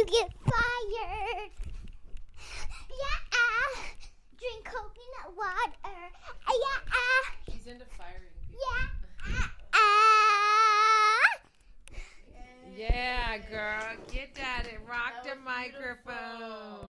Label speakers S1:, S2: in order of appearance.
S1: get fired. Yeah. Drink coconut water. Yeah.
S2: She's into firing people.
S1: Yeah.
S2: Yeah, girl. Get at it. Rock the microphone.